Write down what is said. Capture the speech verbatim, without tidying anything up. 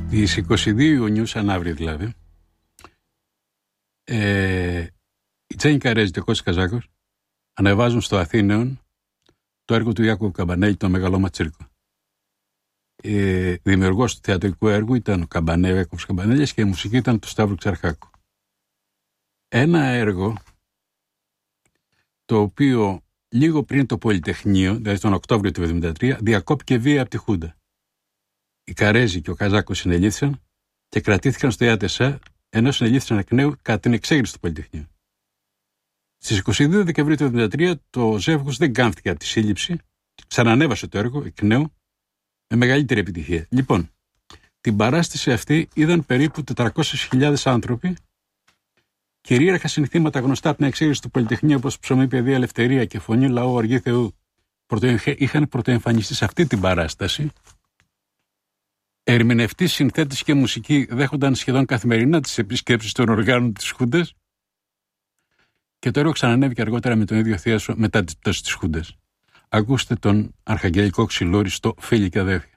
Στις είκοσι δύο Ιουνίου, σαν αύριο δηλαδή, ε, η Τζέννη Καρέζη και ο Κώστας Καζάκος ανεβάζουν στο Αθήνεον το έργο του Ιάκωβου Καμπανέλη, το Μεγαλώμα Τσίρκο. Ε, δημιουργός του θεατρικού έργου ήταν ο Καμπανέλη, ο Ιάκωβος Καμπανέλης, και η μουσική ήταν του Σταύρου Ξαρχάκου. Ένα έργο το οποίο λίγο πριν το Πολυτεχνείο, δηλαδή τον Οκτώβριο του εβδομήντα τρία, διακόπηκε βία από τη Χούντα. Οι Καρέζοι και ο Καζάκος συνελήφθησαν και κρατήθηκαν στο ΙΑΤΕΣΑ, ενώ συνελήφθησαν εκ νέου κατά την εξέγερση του Πολυτεχνείου. Στις είκοσι δύο Δεκεμβρίου του εβδομήντα τρία το ζεύγος δεν κάμφθηκε από τη σύλληψη, ξανανέβασε το έργο εκ νέου με μεγαλύτερη επιτυχία. Λοιπόν, την παράσταση αυτή είδαν περίπου τετρακόσιες χιλιάδες άνθρωποι, κυρίαρχα συνθήματα γνωστά από την εξέγερση του Πολυτεχνείου, όπως Ψωμί, Παιδεία, Ελευθερία και Φωνή Λαού, Οργή Θεού, είχαν πρωτοεμφανιστεί σε αυτή την παράσταση. Ερμηνευτές, συνθέτες και μουσικοί δέχονταν σχεδόν καθημερινά τις επισκέψεις των οργάνων της Χούντας, και το έργο ξανανέβηκε αργότερα με τον ίδιο θίασο μετά την πτώση της Χούντας. Ακούστε τον Αρχαγγελικό Ξυλώρη στο Φίλοι και Αδέρφια.